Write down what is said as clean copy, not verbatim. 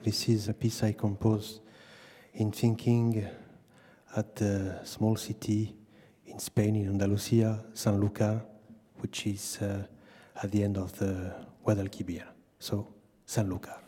This is a piece I composed in thinking at a small city in Spain, in Andalusia, Sanlúcar, which is at the end of the Guadalquivir. So, Sanlúcar.